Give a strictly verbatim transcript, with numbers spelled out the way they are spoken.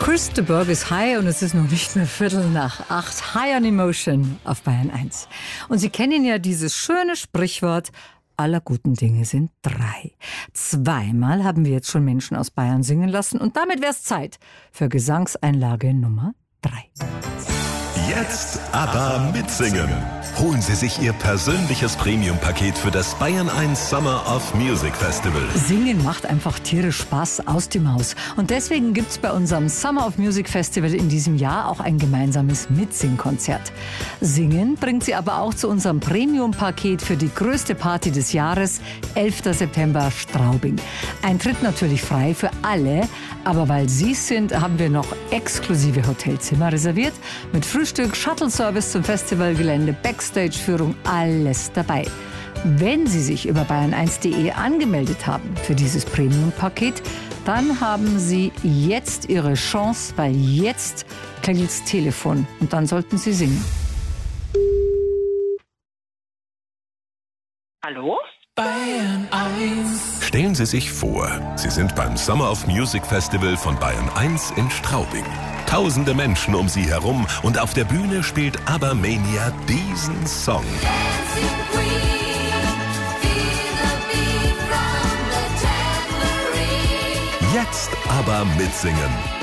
Chris de Burgh ist high und es ist noch nicht mehr Viertel nach acht. High on Emotion auf Bayern eins. Und Sie kennen ja dieses schöne Sprichwort, aller guten Dinge sind drei. Zweimal haben wir jetzt schon Menschen aus Bayern singen lassen und damit wäre es Zeit für Gesangseinlage Nummer drei. Jetzt aber mitsingen. Holen Sie sich Ihr persönliches Premium-Paket für das Bayern eins Summer of Music Festival. Singen macht einfach tierisch Spaß aus dem Haus. Und deswegen gibt es bei unserem Summer of Music Festival in diesem Jahr auch ein gemeinsames Mitsingkonzert. Singen bringt Sie aber auch zu unserem Premium-Paket für die größte Party des Jahres, elfter September Straubing. Eintritt natürlich frei für alle, aber weil Sie es sind, haben wir noch exklusive Hotelzimmer reserviert mit Frühstück, Shuttle-Service zum Festivalgelände, Backstage-Führung, alles dabei. Wenn Sie sich über bayern eins punkt de angemeldet haben für dieses Premium-Paket, dann haben Sie jetzt Ihre Chance, weil jetzt klingelt's Telefon und dann sollten Sie singen. Hallo? Bayern eins. Stellen Sie sich vor, Sie sind beim Summer of Music Festival von Bayern eins in Straubing. Tausende Menschen um Sie herum und auf der Bühne spielt ABBA-Mania diesen Song. Jetzt aber mitsingen.